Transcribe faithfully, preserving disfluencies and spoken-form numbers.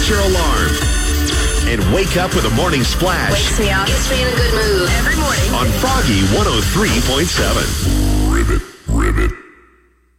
your alarm. And wake up with a morning splash. Wakes me up. Gets me in a good mood. Every morning. On Froggy one oh three point seven.